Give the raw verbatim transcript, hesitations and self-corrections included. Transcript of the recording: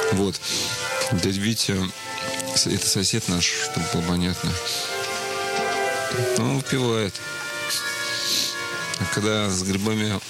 Вот. Дядя Витя, это сосед наш, чтобы было понятно. Он выпивает. А когда с грибами